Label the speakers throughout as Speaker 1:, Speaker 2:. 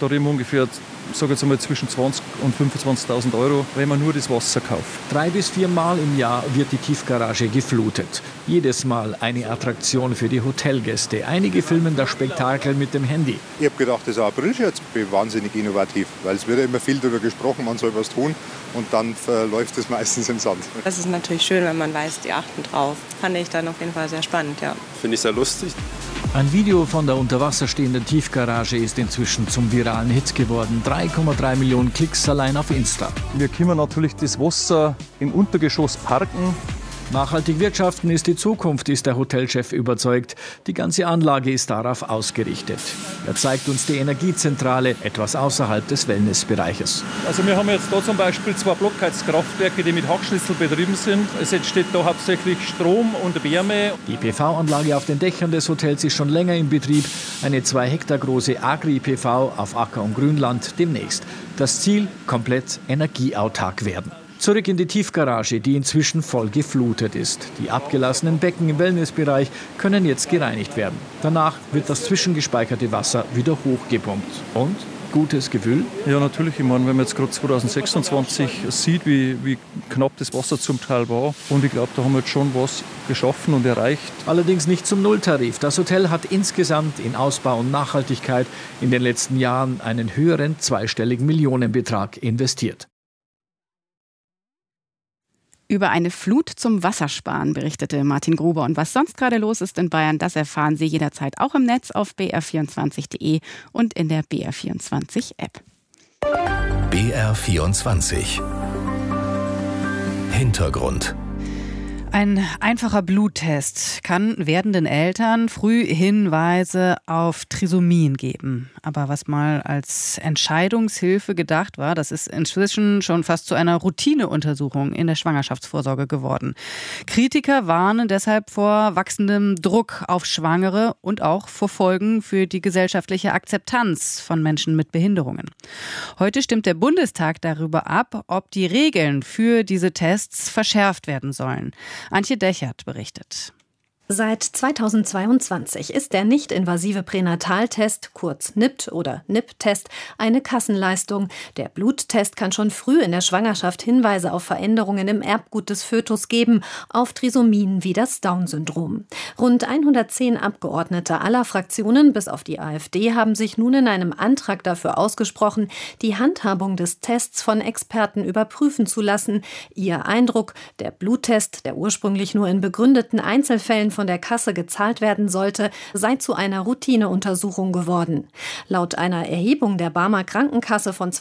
Speaker 1: da reden wir ungefähr, sage jetzt einmal, zwischen 20.000 und 25.000 Euro, wenn man nur das Wasser kauft.
Speaker 2: 3 bis 4 Mal im Jahr wird die Tiefgarage geflutet. Jedes Mal eine Attraktion für die Hotelgäste. Einige filmen das Spektakel mit dem Handy.
Speaker 3: Ich habe gedacht, das ist ein Aprilscherz, wahnsinnig innovativ, weil es wird ja immer viel darüber gesprochen, man soll was tun und dann läuft es meistens im Sand.
Speaker 4: Das ist natürlich schön, wenn man weiß, die achten drauf. Fand ich dann auf jeden Fall sehr spannend, ja.
Speaker 5: Finde ich sehr lustig.
Speaker 2: Ein Video von der unter Wasser stehenden Tiefgarage ist inzwischen zum viralen Hit geworden. 3,3 Millionen Klicks allein auf Insta.
Speaker 1: Wir können natürlich das Wasser im Untergeschoss parken.
Speaker 2: Nachhaltig wirtschaften ist die Zukunft, ist der Hotelchef überzeugt. Die ganze Anlage ist darauf ausgerichtet. Er zeigt uns die Energiezentrale, etwas außerhalb des Wellnessbereiches.
Speaker 1: Also wir haben jetzt da zum Beispiel 2 Blockheizkraftwerke, die mit Hackschnitzel betrieben sind. Es entsteht da hauptsächlich Strom und Wärme.
Speaker 2: Die PV-Anlage auf den Dächern des Hotels ist schon länger in Betrieb. Eine 2 Hektar große Agri-PV auf Acker- und Grünland demnächst. Das Ziel, komplett energieautark werden. Zurück in die Tiefgarage, die inzwischen voll geflutet ist. Die abgelassenen Becken im Wellnessbereich können jetzt gereinigt werden. Danach wird das zwischengespeicherte Wasser wieder hochgepumpt. Und? Gutes Gefühl?
Speaker 1: Ja, natürlich. Ich meine, wenn man jetzt gerade 2026 sieht, wie knapp das Wasser zum Teil war. Und ich glaube, da haben wir jetzt schon was geschaffen und erreicht.
Speaker 2: Allerdings nicht zum Nulltarif. Das Hotel hat insgesamt in Ausbau und Nachhaltigkeit in den letzten Jahren einen höheren zweistelligen Millionenbetrag investiert.
Speaker 6: Über eine Flut zum Wassersparen berichtete Martin Gruber. Und was sonst gerade los ist in Bayern, das erfahren Sie jederzeit auch im Netz auf br24.de und in der BR24-App.
Speaker 7: BR24 Hintergrund.
Speaker 6: Ein einfacher Bluttest kann werdenden Eltern früh Hinweise auf Trisomien geben. Aber was mal als Entscheidungshilfe gedacht war, das ist inzwischen schon fast zu einer Routineuntersuchung in der Schwangerschaftsvorsorge geworden. Kritiker warnen deshalb vor wachsendem Druck auf Schwangere und auch vor Folgen für die gesellschaftliche Akzeptanz von Menschen mit Behinderungen. Heute stimmt der Bundestag darüber ab, ob die Regeln für diese Tests verschärft werden sollen. Antje Dechert berichtet.
Speaker 8: Seit 2022 ist der nicht-invasive Pränataltest, kurz NIPT oder NIPT-Test, eine Kassenleistung. Der Bluttest kann schon früh in der Schwangerschaft Hinweise auf Veränderungen im Erbgut des Fötus geben, auf Trisomien wie das Down-Syndrom. Rund 110 Abgeordnete aller Fraktionen, bis auf die AfD, haben sich nun in einem Antrag dafür ausgesprochen, die Handhabung des Tests von Experten überprüfen zu lassen. Ihr Eindruck: Der Bluttest, der ursprünglich nur in begründeten Einzelfällen von der Kasse gezahlt werden sollte, sei zu einer Routineuntersuchung geworden. Laut einer Erhebung der Barmer Krankenkasse von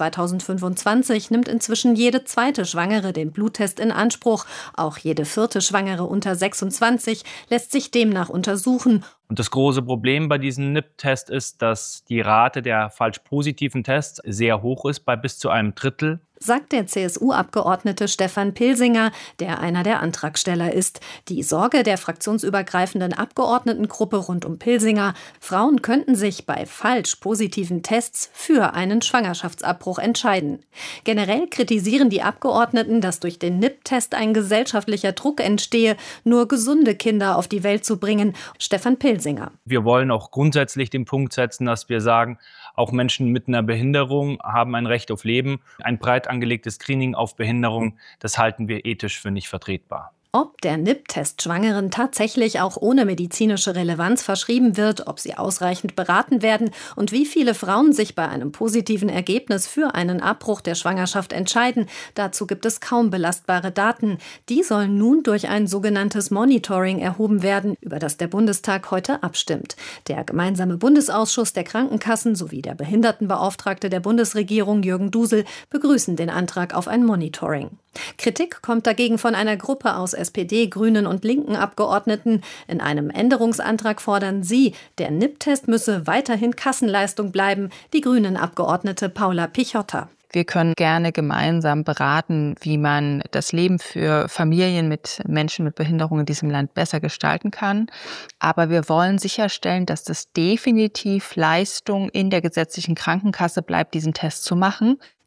Speaker 8: 2025 nimmt inzwischen jede zweite Schwangere den Bluttest in Anspruch. Auch jede 4. Schwangere unter 26 lässt sich demnach untersuchen.
Speaker 9: Und das große Problem bei diesem NIPT-Test ist, dass die Rate der falsch positiven Tests sehr hoch ist, bei bis zu einem Drittel.
Speaker 8: Sagt der CSU-Abgeordnete Stefan Pilsinger, der einer der Antragsteller ist. Die Sorge der fraktionsübergreifenden Abgeordnetengruppe rund um Pilsinger: Frauen könnten sich bei falsch positiven Tests für einen Schwangerschaftsabbruch entscheiden. Generell kritisieren die Abgeordneten, dass durch den NIPT-Test ein gesellschaftlicher Druck entstehe, nur gesunde Kinder auf die Welt zu bringen. Stefan Pilsinger:
Speaker 9: Wir wollen auch grundsätzlich den Punkt setzen, dass wir sagen, auch Menschen mit einer Behinderung haben ein Recht auf Leben. Ein breit angelegtes Screening auf Behinderung, das halten wir ethisch für nicht vertretbar.
Speaker 8: Ob der NIPT-Test Schwangeren tatsächlich auch ohne medizinische Relevanz verschrieben wird, ob sie ausreichend beraten werden und wie viele Frauen sich bei einem positiven Ergebnis für einen Abbruch der Schwangerschaft entscheiden, dazu gibt es kaum belastbare Daten. Die sollen nun durch ein sogenanntes Monitoring erhoben werden, über das der Bundestag heute abstimmt. Der gemeinsame Bundesausschuss der Krankenkassen sowie der Behindertenbeauftragte der Bundesregierung Jürgen Dusel begrüßen den Antrag auf ein Monitoring. Kritik kommt dagegen von einer Gruppe aus SPD, Grünen und linken Abgeordneten. In einem Änderungsantrag fordern sie, der NIPT-Test müsse weiterhin Kassenleistung bleiben. Die Grünen-Abgeordnete Paula Pichotta:
Speaker 10: Wir können gerne gemeinsam beraten, wie man das Leben für Familien mit Menschen mit Behinderung in diesem Land besser gestalten kann. Aber wir wollen sicherstellen, dass das definitiv Leistung in der gesetzlichen Krankenkasse bleibt, diesen Test zu machen.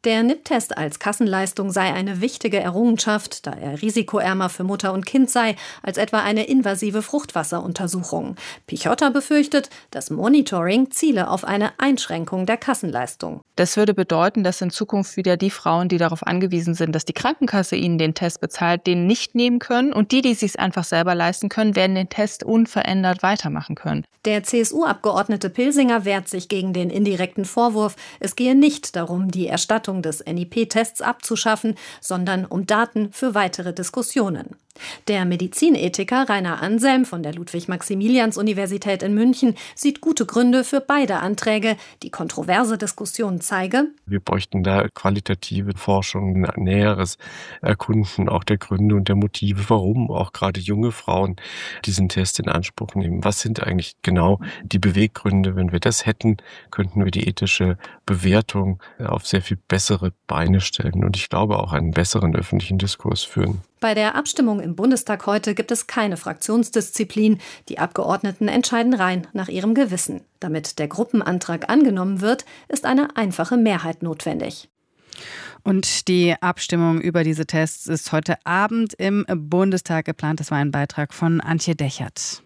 Speaker 8: Der NIPT-Test als Kassenleistung sei eine wichtige Errungenschaft, da er risikoärmer für Mutter und Kind sei als etwa eine invasive Fruchtwasseruntersuchung. Pichotta befürchtet, das Monitoring ziele auf eine Einschränkung der Kassenleistung.
Speaker 10: Das würde bedeuten, dass in Zukunft wieder die Frauen, die darauf angewiesen sind, dass die Krankenkasse ihnen den Test bezahlt, den nicht nehmen können. Und die es sich einfach selber leisten können, werden den Test unverändert weitermachen können.
Speaker 8: Der CSU-Abgeordnete Pilsinger wehrt sich gegen den indirekten Vorwurf, es gehe nicht darum, die Erstattung des NIP-Tests abzuschaffen, sondern um Daten für weitere Diskussionen. Der Medizinethiker Rainer Anselm von der Ludwig-Maximilians-Universität in München sieht gute Gründe für beide Anträge. Die kontroverse Diskussion zeige:
Speaker 5: Wir bräuchten da qualitative Forschung, ein näheres Erkunden auch der Gründe und der Motive, warum auch gerade junge Frauen diesen Test in Anspruch nehmen. Was sind eigentlich genau die Beweggründe? Wenn wir das hätten, könnten wir die ethische Bewertung auf sehr viel bessere Beine stellen und ich glaube auch einen besseren öffentlichen Diskurs führen.
Speaker 8: Bei der Abstimmung im Bundestag heute gibt es keine Fraktionsdisziplin. Die Abgeordneten entscheiden rein nach ihrem Gewissen. Damit der Gruppenantrag angenommen wird, ist eine einfache Mehrheit notwendig.
Speaker 6: Und die Abstimmung über diese Tests ist heute Abend im Bundestag geplant. Das war ein Beitrag von Antje Dechert.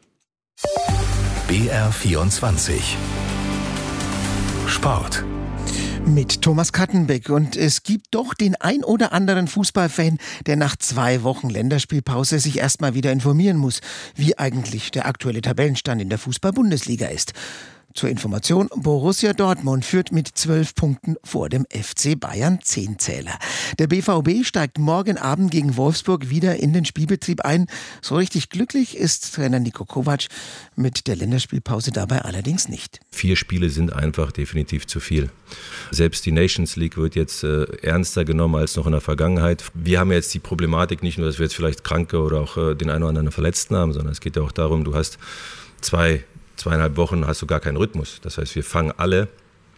Speaker 7: BR24 Sport.
Speaker 11: Mit Thomas Kattenbeck. Und es gibt doch den ein oder anderen Fußballfan, der nach 2 Wochen Länderspielpause sich erstmal wieder informieren muss, wie eigentlich der aktuelle Tabellenstand in der Fußball-Bundesliga ist. Zur Information, Borussia Dortmund führt mit 12 Punkten vor dem FC Bayern 10-Zähler. Der BVB steigt morgen Abend gegen Wolfsburg wieder in den Spielbetrieb ein. So richtig glücklich ist Trainer Niko Kovac mit der Länderspielpause dabei allerdings nicht.
Speaker 12: 4 Spiele sind einfach definitiv zu viel. Selbst die Nations League wird jetzt ernster genommen als noch in der Vergangenheit. Wir haben jetzt die Problematik nicht nur, dass wir jetzt vielleicht Kranke oder auch den einen oder anderen Verletzten haben, sondern es geht ja auch darum, du hast 2,5 Wochen hast du gar keinen Rhythmus. Das heißt, wir fangen alle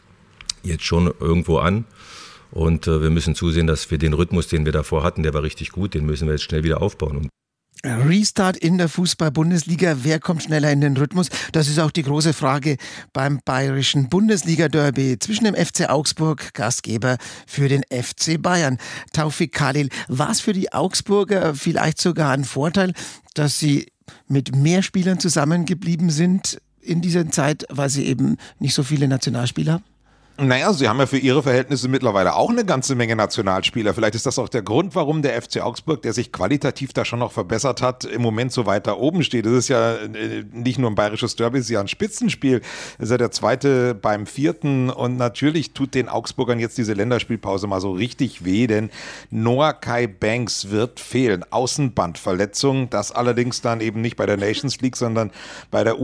Speaker 12: jetzt schon irgendwo an und wir müssen zusehen, dass wir den Rhythmus, den wir davor hatten, der war richtig gut, den müssen wir jetzt schnell wieder aufbauen.
Speaker 11: Restart in der Fußball-Bundesliga. Wer kommt schneller in den Rhythmus? Das ist auch die große Frage beim bayerischen Bundesliga-Derby zwischen dem FC Augsburg, Gastgeber, für den FC Bayern. Taufik Khalil, war es für die Augsburger vielleicht sogar ein Vorteil, dass sie mit mehr Spielern zusammengeblieben sind in dieser Zeit, weil sie eben nicht so viele Nationalspieler haben?
Speaker 13: Naja, sie haben ja für ihre Verhältnisse mittlerweile auch eine ganze Menge Nationalspieler. Vielleicht ist das auch der Grund, warum der FC Augsburg, der sich qualitativ da schon noch verbessert hat, im Moment so weit da oben steht. Das ist ja nicht nur ein bayerisches Derby, es ist ja ein Spitzenspiel. Das ist ja der zweite beim 4. Und natürlich tut den Augsburgern jetzt diese Länderspielpause mal so richtig weh, denn Noah Kai Banks wird fehlen. Außenbandverletzung, das allerdings dann eben nicht bei der Nations League, sondern bei der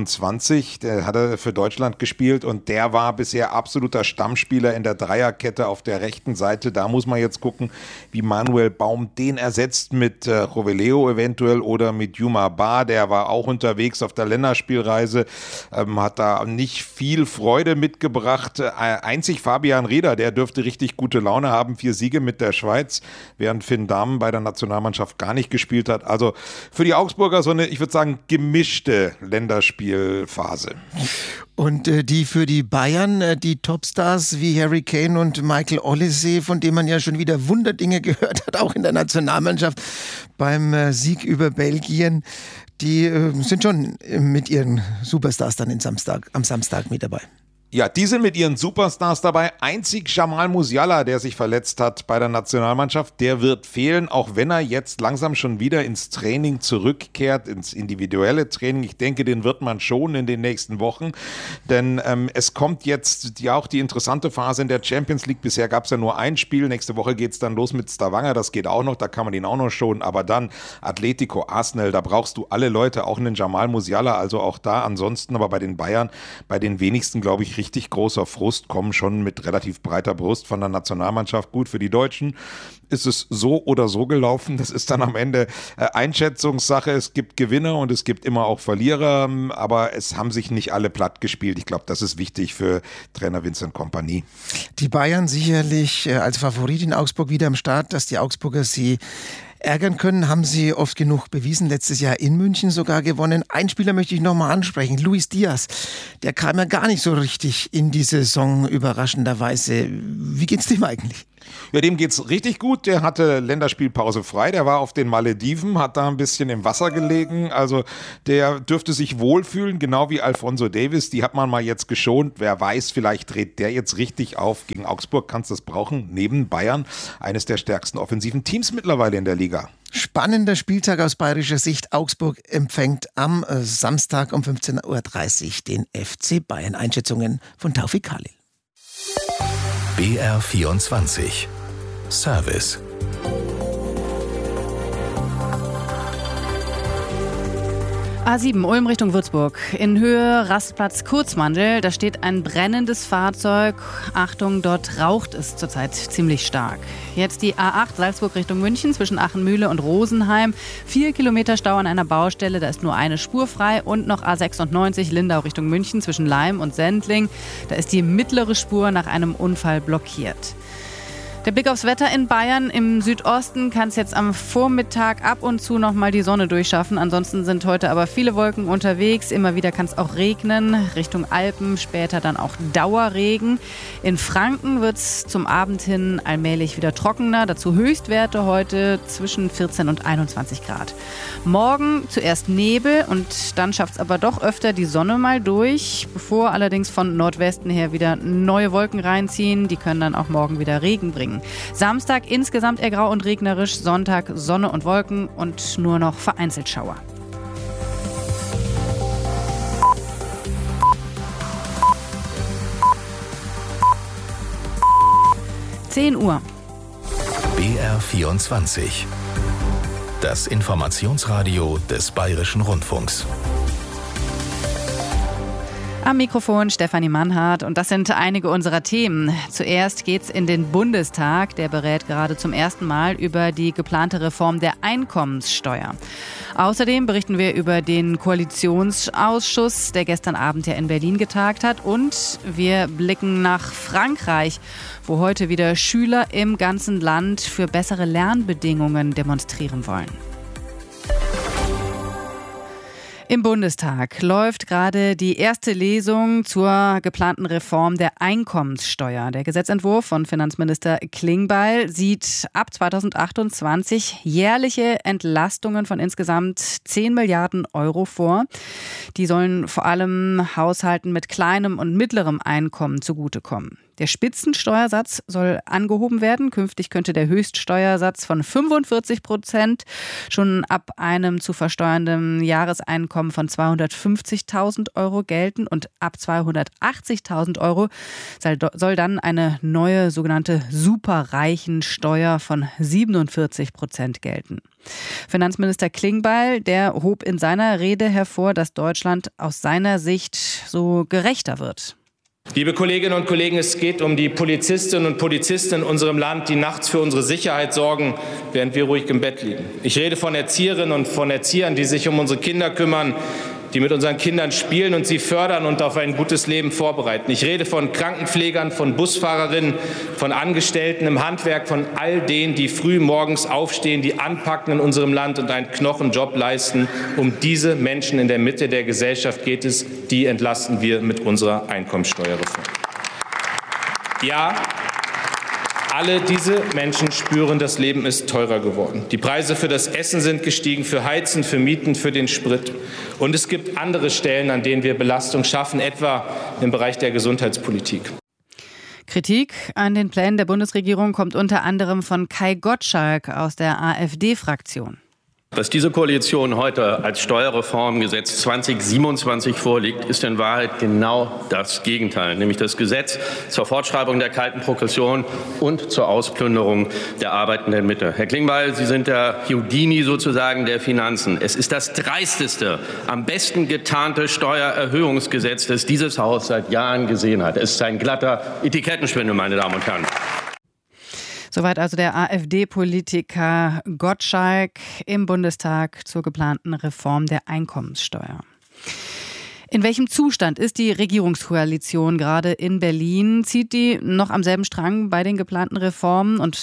Speaker 13: U21. Der hat er für Deutschland gespielt und der war bisher absoluter Stammspieler in der Dreierkette auf der rechten Seite. Da muss man jetzt gucken, wie Manuel Baum den ersetzt mit Roveleo eventuell oder mit Juma Ba. Der war auch unterwegs auf der Länderspielreise, hat da nicht viel Freude mitgebracht. Einzig Fabian Rehder, der dürfte richtig gute Laune haben. 4 Siege mit der Schweiz, während Finn Dahmen bei der Nationalmannschaft gar nicht gespielt hat. Also für die Augsburger so eine, ich würde sagen, gemischte Länderspielphase.
Speaker 11: Und die für die Bayern, die Topstars wie Harry Kane und Michael Olise, von denen man ja schon wieder Wunderdinge gehört hat, auch in der Nationalmannschaft beim Sieg über Belgien, die sind schon mit ihren Superstars dann am Samstag mit dabei.
Speaker 13: Ja, die sind mit ihren Superstars dabei. Einzig Jamal Musiala, der sich verletzt hat bei der Nationalmannschaft, der wird fehlen, auch wenn er jetzt langsam schon wieder ins Training zurückkehrt, ins individuelle Training. Ich denke, den wird man schon in den nächsten Wochen, denn es kommt jetzt ja auch die interessante Phase in der Champions League. Bisher gab es ja nur ein Spiel, nächste Woche geht es dann los mit Stavanger, das geht auch noch, da kann man ihn auch noch schonen, aber dann Atletico, Arsenal, da brauchst du alle Leute, auch einen Jamal Musiala, also auch da. Ansonsten aber bei den Bayern, bei den wenigsten, glaube ich, richtig großer Frust, kommen schon mit relativ breiter Brust von der Nationalmannschaft. Gut, für die Deutschen ist es so oder so gelaufen. Das ist dann am Ende Einschätzungssache. Es gibt Gewinner und es gibt immer auch Verlierer, aber es haben sich nicht alle platt gespielt. Ich glaube, das ist wichtig für Trainer Vincent Kompany.
Speaker 11: Die Bayern sicherlich als Favorit in Augsburg wieder am Start, dass die Augsburger sie ärgern können, haben sie oft genug bewiesen. Letztes Jahr in München sogar gewonnen. Einen Spieler möchte ich nochmal ansprechen, Luis Diaz. Der kam ja gar nicht so richtig in die Saison, überraschenderweise. Wie geht's dem eigentlich?
Speaker 13: Ja, dem geht's richtig gut. Der hatte Länderspielpause frei. Der war auf den Malediven, hat da ein bisschen im Wasser gelegen. Also der dürfte sich wohlfühlen, genau wie Alphonso Davies. Die hat man mal jetzt geschont. Wer weiß, vielleicht dreht der jetzt richtig auf. Gegen Augsburg kannst du das brauchen. Neben Bayern eines der stärksten offensiven Teams mittlerweile in der Liga.
Speaker 11: Spannender Spieltag aus bayerischer Sicht. Augsburg empfängt am Samstag um 15:30 Uhr den FC Bayern. Einschätzungen von Taufik Khalil.
Speaker 7: BR24 Service.
Speaker 6: A7 Ulm Richtung Würzburg. In Höhe Rastplatz Kurzmandel. Da steht ein brennendes Fahrzeug. Achtung, dort raucht es zurzeit ziemlich stark. Jetzt die A8 Salzburg Richtung München zwischen Achenmühle und Rosenheim. 4 Kilometer Stau an einer Baustelle. Da ist nur eine Spur frei. Und noch A96 Lindau Richtung München zwischen Laim und Sendling. Da ist die mittlere Spur nach einem Unfall blockiert. Der Blick aufs Wetter in Bayern. Im Südosten kann es jetzt am Vormittag ab und zu noch mal die Sonne durchschaffen. Ansonsten sind heute aber viele Wolken unterwegs. Immer wieder kann es auch regnen. Richtung Alpen, später dann auch Dauerregen. In Franken wird es zum Abend hin allmählich wieder trockener. Dazu Höchstwerte heute zwischen 14 und 21 Grad. Morgen zuerst Nebel und dann schafft es aber doch öfter die Sonne mal durch, bevor allerdings von Nordwesten her wieder neue Wolken reinziehen. Die können dann auch morgen wieder Regen bringen. Samstag insgesamt eher grau und regnerisch, Sonntag Sonne und Wolken und nur noch vereinzelt Schauer. (10 Uhr).
Speaker 7: BR24. Das Informationsradio des Bayerischen Rundfunks.
Speaker 6: Am Mikrofon Stefanie Mannhardt und das sind einige unserer Themen. Zuerst geht's in den Bundestag. Der berät gerade zum ersten Mal über die geplante Reform der Einkommenssteuer. Außerdem berichten wir über den Koalitionsausschuss, der gestern Abend ja in Berlin getagt hat. Und wir blicken nach Frankreich, wo heute wieder Schüler im ganzen Land für bessere Lernbedingungen demonstrieren wollen. Im Bundestag läuft gerade die erste Lesung zur geplanten Reform der Einkommenssteuer. Der Gesetzentwurf von Finanzminister Klingbeil sieht ab 2028 jährliche Entlastungen von insgesamt 10 Milliarden Euro vor. Die sollen vor allem Haushalten mit kleinem und mittlerem Einkommen zugutekommen. Der Spitzensteuersatz soll angehoben werden. Künftig könnte der Höchststeuersatz von 45% schon ab einem zu versteuernden Jahreseinkommen von 250.000 Euro gelten und ab 280.000 Euro soll dann eine neue sogenannte Superreichensteuer von 47% gelten. Finanzminister Klingbeil, der hob in seiner Rede hervor, dass Deutschland aus seiner Sicht so gerechter wird.
Speaker 14: Liebe Kolleginnen und Kollegen, es geht um die Polizistinnen und Polizisten in unserem Land, die nachts für unsere Sicherheit sorgen, während wir ruhig im Bett liegen. Ich rede von Erzieherinnen und von Erziehern, die sich um unsere Kinder kümmern, die mit unseren Kindern spielen und sie fördern und auf ein gutes Leben vorbereiten. Ich rede von Krankenpflegern, von Busfahrerinnen, von Angestellten im Handwerk, von all denen, die früh morgens aufstehen, die anpacken in unserem Land und einen Knochenjob leisten. Um diese Menschen in der Mitte der Gesellschaft geht es. Die entlasten wir mit unserer Einkommensteuerreform. Ja, alle diese Menschen spüren, das Leben ist teurer geworden. Die Preise für das Essen sind gestiegen, für Heizen, für Mieten, für den Sprit. Und es gibt andere Stellen, an denen wir Belastung schaffen, etwa im Bereich der Gesundheitspolitik.
Speaker 6: Kritik an den Plänen der Bundesregierung kommt unter anderem von Kai Gottschalk aus der AfD-Fraktion.
Speaker 15: Was diese Koalition heute als Steuerreformgesetz 2027 vorliegt, ist in Wahrheit genau das Gegenteil, nämlich das Gesetz zur Fortschreibung der kalten Progression und zur Ausplünderung der arbeitenden Mitte. Herr Klingbeil, Sie sind der Houdini sozusagen der Finanzen. Es ist das dreisteste, am besten getarnte Steuererhöhungsgesetz, das dieses Haus seit Jahren gesehen hat. Es ist ein glatter Etikettenschwindel, meine Damen und Herren.
Speaker 6: Soweit also der AfD-Politiker Gottschalk im Bundestag zur geplanten Reform der Einkommenssteuer. In welchem Zustand ist die Regierungskoalition gerade in Berlin? Zieht die noch am selben Strang bei den geplanten Reformen? Und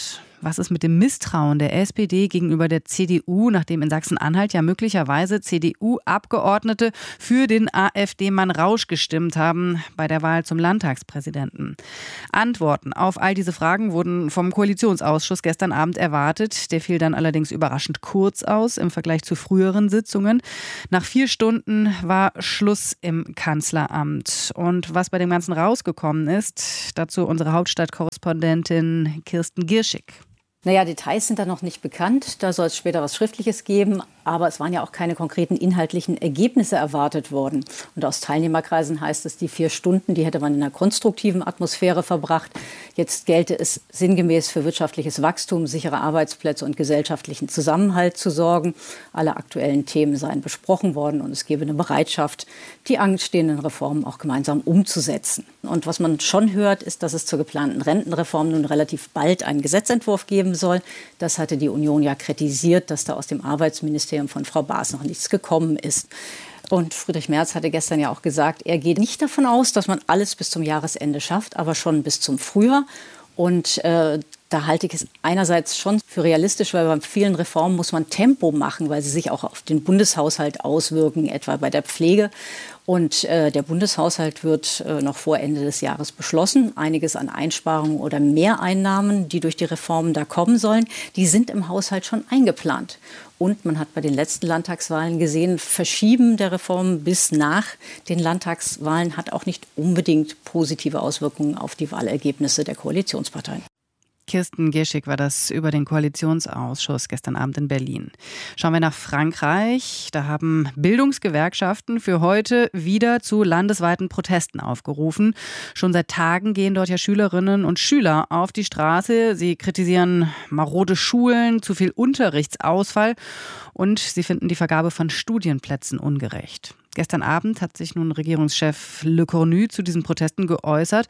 Speaker 6: Was ist mit dem Misstrauen der SPD gegenüber der CDU, nachdem in Sachsen-Anhalt ja möglicherweise CDU-Abgeordnete für den AfD-Mann Rausch gestimmt haben bei der Wahl zum Landtagspräsidenten? Antworten auf all diese Fragen wurden vom Koalitionsausschuss gestern Abend erwartet. Der fiel dann allerdings überraschend kurz aus im Vergleich zu früheren Sitzungen. Nach 4 Stunden war Schluss im Kanzleramt. Und was bei dem Ganzen rausgekommen ist, dazu unsere Hauptstadtkorrespondentin Kirsten Gierschig.
Speaker 16: Naja, Details sind da noch nicht bekannt. Da soll es später was Schriftliches geben. Aber es waren ja auch keine konkreten inhaltlichen Ergebnisse erwartet worden. Und aus Teilnehmerkreisen heißt es, die 4 Stunden, die hätte man in einer konstruktiven Atmosphäre verbracht. Jetzt gelte es sinngemäß für wirtschaftliches Wachstum, sichere Arbeitsplätze und gesellschaftlichen Zusammenhalt zu sorgen. Alle aktuellen Themen seien besprochen worden und es gebe eine Bereitschaft, die anstehenden Reformen auch gemeinsam umzusetzen. Und was man schon hört, ist, dass es zur geplanten Rentenreform nun relativ bald einen Gesetzentwurf geben soll. Das hatte die Union ja kritisiert, dass da aus dem Arbeitsministerium von Frau Baas noch nichts gekommen ist. Und Friedrich Merz hatte gestern ja auch gesagt, er geht nicht davon aus, dass man alles bis zum Jahresende schafft, aber schon bis zum Frühjahr. Und da halte ich es einerseits schon für realistisch, weil bei vielen Reformen muss man Tempo machen, weil sie sich auch auf den Bundeshaushalt auswirken, etwa bei der Pflege. Und der Bundeshaushalt wird noch vor Ende des Jahres beschlossen. Einiges an Einsparungen oder Mehreinnahmen, die durch die Reformen da kommen sollen, die sind im Haushalt schon eingeplant. Und man hat bei den letzten Landtagswahlen gesehen, Verschieben der Reformen bis nach den Landtagswahlen hat auch nicht unbedingt positive Auswirkungen auf die Wahlergebnisse der Koalitionsparteien.
Speaker 6: Kirsten Gierschig war das über den Koalitionsausschuss gestern Abend in Berlin. Schauen wir nach Frankreich. Da haben Bildungsgewerkschaften für heute wieder zu landesweiten Protesten aufgerufen. Schon seit Tagen gehen dort ja Schülerinnen und Schüler auf die Straße. Sie kritisieren marode Schulen, zu viel Unterrichtsausfall und sie finden die Vergabe von Studienplätzen ungerecht. Gestern Abend hat sich nun Regierungschef Le Cornu zu diesen Protesten geäußert.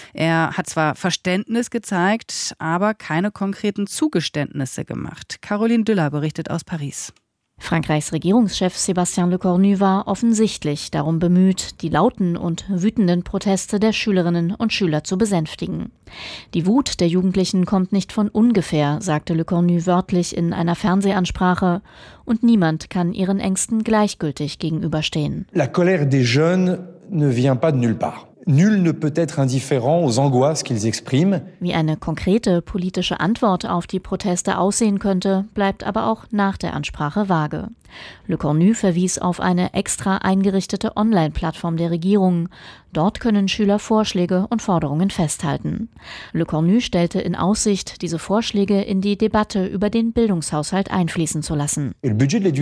Speaker 6: Er hat zwar Verständnis gezeigt, aber keine konkreten Zugeständnisse gemacht. Caroline Düller berichtet aus Paris.
Speaker 17: Frankreichs Regierungschef Sébastien Le Cornu war offensichtlich darum bemüht, die lauten und wütenden Proteste der Schülerinnen und Schüler zu besänftigen. Die Wut der Jugendlichen kommt nicht von ungefähr, sagte Le Cornu wörtlich in einer Fernsehansprache, und niemand kann ihren Ängsten gleichgültig gegenüberstehen.
Speaker 18: La colère des jeunes ne vient pas de nulle part. Nul ne peut être indifférent aux angoisses qu'ils expriment.
Speaker 17: Wie eine konkrete politische Antwort auf die Proteste aussehen könnte, bleibt aber auch nach der Ansprache vage. Le Cornu verwies auf eine extra eingerichtete Online-Plattform der Regierung. Dort können Schüler Vorschläge und Forderungen festhalten. Le Cornu stellte in Aussicht, diese Vorschläge in die Debatte über den Bildungshaushalt einfließen zu lassen.
Speaker 18: Die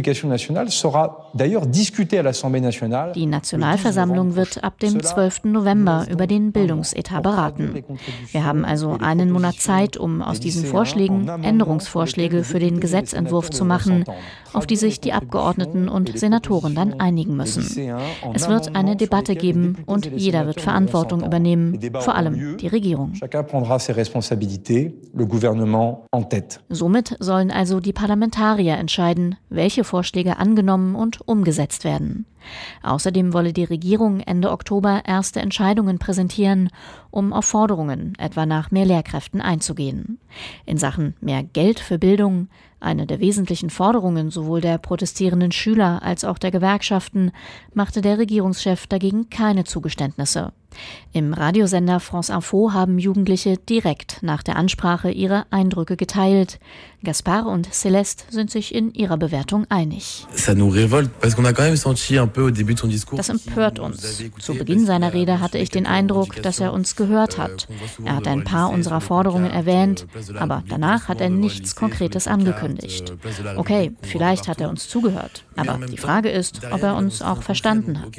Speaker 17: Nationalversammlung wird ab dem 12. November über den Bildungsetat beraten. Wir haben also einen Monat Zeit, um aus diesen Vorschlägen Änderungsvorschläge für den Gesetzentwurf zu machen, auf die sich die Abgeordneten und Senatoren dann einigen müssen. Es wird eine Debatte geben und jeder wird Verantwortung übernehmen, vor allem die Regierung. Somit sollen also die Parlamentarier entscheiden, welche Vorschläge angenommen und umgesetzt werden. Außerdem wolle die Regierung Ende Oktober erste Entscheidungen präsentieren, um auf Forderungen, etwa nach mehr Lehrkräften, einzugehen. In Sachen mehr Geld für Bildung, eine der wesentlichen Forderungen sowohl der protestierenden Schüler als auch der Gewerkschaften, machte der Regierungschef dagegen keine Zugeständnisse. Im Radiosender France Info haben Jugendliche direkt nach der Ansprache ihre Eindrücke geteilt. Gaspard und Céleste sind sich in ihrer Bewertung einig. Das empört uns. Zu Beginn seiner Rede hatte ich den Eindruck, dass er uns gehört hat. Er hat ein paar unserer Forderungen erwähnt, aber danach hat er nichts Konkretes angekündigt. Okay, vielleicht hat er uns zugehört, aber die Frage ist, ob er uns auch verstanden hat.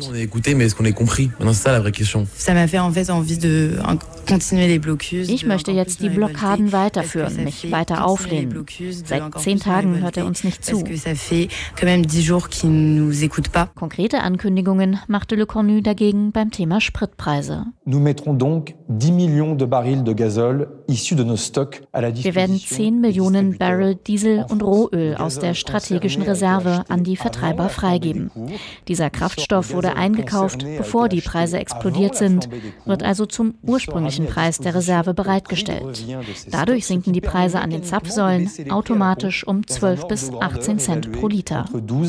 Speaker 17: Ich möchte jetzt die Blockaden weiterführen, mich weiter auflehnen. Seit 10 Tagen hört er uns nicht zu. Konkrete Ankündigungen machte Le Cornu dagegen beim Thema Spritpreise. Wir werden 10 Millionen Barrel Diesel und Rohöl aus der strategischen Reserve an die Vertreiber freigeben. Dieser Kraftstoff wurde eingekauft, bevor die Preise explodiert sind sind, wird also zum ursprünglichen Preis der Reserve bereitgestellt. Dadurch sinken die Preise an den Zapfsäulen automatisch um 12 bis 18 Cent pro Liter.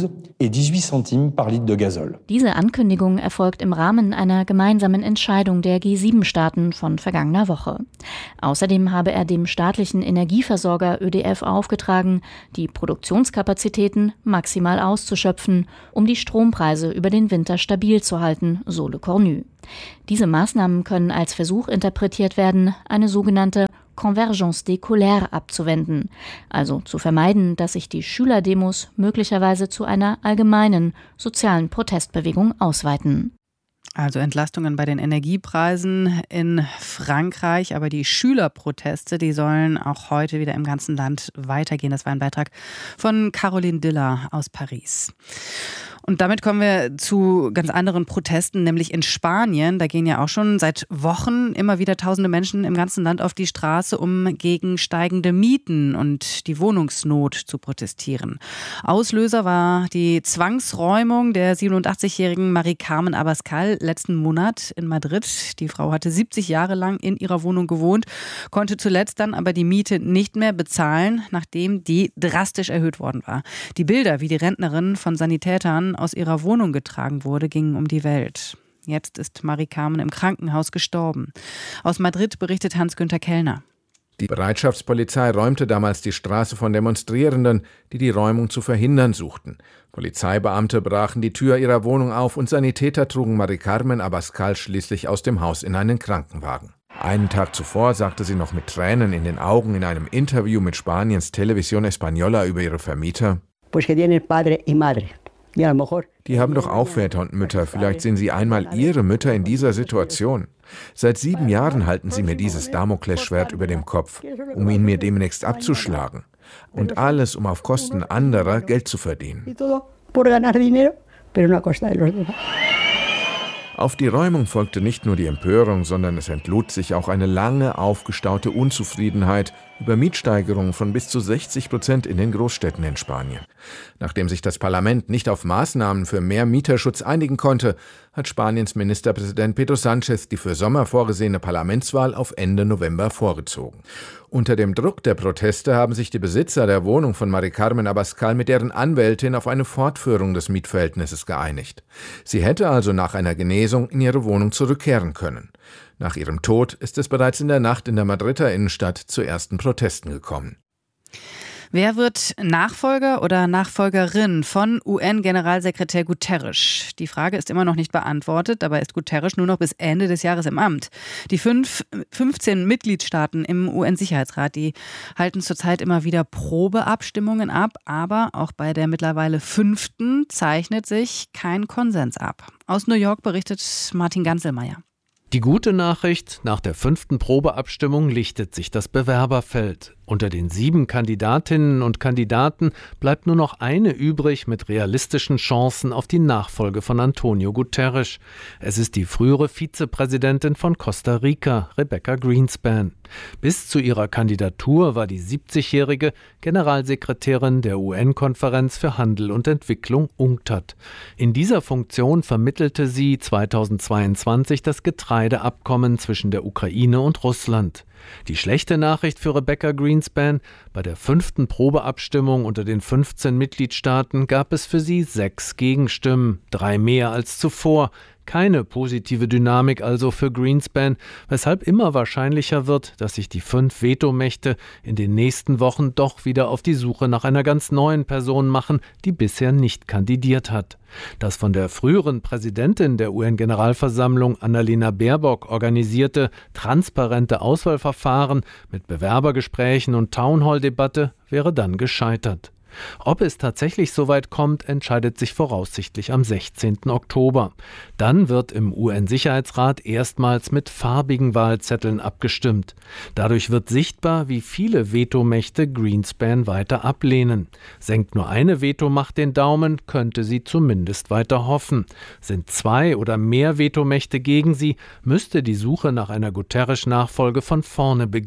Speaker 17: Diese Ankündigung erfolgt im Rahmen einer gemeinsamen Entscheidung der G7-Staaten von vergangener Woche. Außerdem habe er dem staatlichen Energieversorger ÖDF aufgetragen, die Produktionskapazitäten maximal auszuschöpfen, um die Strompreise über den Winter stabil zu halten, so Le Cornu. Diese Maßnahmen können als Versuch interpretiert werden, eine sogenannte Convergence des Colères abzuwenden, also zu vermeiden, dass sich die Schülerdemos möglicherweise zu einer allgemeinen sozialen Protestbewegung ausweiten.
Speaker 6: Also Entlastungen bei den Energiepreisen in Frankreich, aber die Schülerproteste, die sollen auch heute wieder im ganzen Land weitergehen. Das war ein Beitrag von Caroline Diller aus Paris. Und damit kommen wir zu ganz anderen Protesten, nämlich in Spanien. Da gehen ja auch schon seit Wochen immer wieder tausende Menschen im ganzen Land auf die Straße, um gegen steigende Mieten und die Wohnungsnot zu protestieren. Auslöser war die Zwangsräumung der 87-jährigen Mari Carmen Abascal letzten Monat in Madrid. Die Frau hatte 70 Jahre lang in ihrer Wohnung gewohnt, konnte zuletzt dann aber die Miete nicht mehr bezahlen, nachdem die drastisch erhöht worden war. Die Bilder, wie die Rentnerin von Sanitätern aus ihrer Wohnung getragen wurde, gingen um die Welt. Jetzt ist Mari Carmen im Krankenhaus gestorben. Aus Madrid berichtet Hans-Günther Kellner.
Speaker 19: Die Bereitschaftspolizei räumte damals die Straße von Demonstrierenden, die die Räumung zu verhindern suchten. Polizeibeamte brachen die Tür ihrer Wohnung auf und Sanitäter trugen Mari Carmen Abascal schließlich aus dem Haus in einen Krankenwagen. Einen Tag zuvor sagte sie noch mit Tränen in den Augen in einem Interview mit Spaniens Televisión Española über ihre Vermieter: Die haben doch auch Väter und Mütter. Vielleicht sehen Sie einmal Ihre Mütter in dieser Situation. Seit 7 Jahren halten Sie mir dieses Damoklesschwert über dem Kopf, um ihn mir demnächst abzuschlagen. Und alles, um auf Kosten anderer Geld zu verdienen. Auf die Räumung folgte nicht nur die Empörung, sondern es entlud sich auch eine lange aufgestaute Unzufriedenheit über Mietsteigerungen von bis zu 60% in den Großstädten in Spanien. Nachdem sich das Parlament nicht auf Maßnahmen für mehr Mieterschutz einigen konnte, hat Spaniens Ministerpräsident Pedro Sánchez die für Sommer vorgesehene Parlamentswahl auf Ende November vorgezogen. Unter dem Druck der Proteste haben sich die Besitzer der Wohnung von Mari Carmen Abascal mit deren Anwältin auf eine Fortführung des Mietverhältnisses geeinigt. Sie hätte also nach einer Genesung in ihre Wohnung zurückkehren können. Nach ihrem Tod ist es bereits in der Nacht in der Madrider Innenstadt zu ersten Protesten gekommen.
Speaker 6: Wer wird Nachfolger oder Nachfolgerin von UN-Generalsekretär Guterres? Die Frage ist immer noch nicht beantwortet. Dabei ist Guterres nur noch bis Ende des Jahres im Amt. Die 15 Mitgliedstaaten im UN-Sicherheitsrat, die halten zurzeit immer wieder Probeabstimmungen ab. Aber auch bei der mittlerweile 5. zeichnet sich kein Konsens ab. Aus New York berichtet Martin Ganselmeier.
Speaker 20: Die gute Nachricht: Nach der 5. Probeabstimmung lichtet sich das Bewerberfeld. Unter den 7 Kandidatinnen und Kandidaten bleibt nur noch eine übrig mit realistischen Chancen auf die Nachfolge von Antonio Guterres. Es ist die frühere Vizepräsidentin von Costa Rica, Rebecca Greenspan. Bis zu ihrer Kandidatur war die 70-jährige Generalsekretärin der UN-Konferenz für Handel und Entwicklung UNCTAD. In dieser Funktion vermittelte sie 2022 das Getreideabkommen zwischen der Ukraine und Russland. Die schlechte Nachricht für Rebecca Greenspan: Bei der 5. Probeabstimmung unter den 15 Mitgliedstaaten gab es für sie 6 Gegenstimmen, 3 mehr als zuvor. Keine positive Dynamik also für Greenspan, weshalb immer wahrscheinlicher wird, dass sich die 5 Vetomächte in den nächsten Wochen doch wieder auf die Suche nach einer ganz neuen Person machen, die bisher nicht kandidiert hat. Das von der früheren Präsidentin der UN-Generalversammlung Annalena Baerbock organisierte, transparente Auswahlverfahren mit Bewerbergesprächen und Townhall-Debatte wäre dann gescheitert. Ob es tatsächlich so weit kommt, entscheidet sich voraussichtlich am 16. Oktober. Dann wird im UN-Sicherheitsrat erstmals mit farbigen Wahlzetteln abgestimmt. Dadurch wird sichtbar, wie viele Vetomächte Greenspan weiter ablehnen. Senkt nur eine Vetomacht den Daumen, könnte sie zumindest weiter hoffen. Sind 2 oder mehr Vetomächte gegen sie, müsste die Suche nach einer Guterres-Nachfolge von vorne beginnen.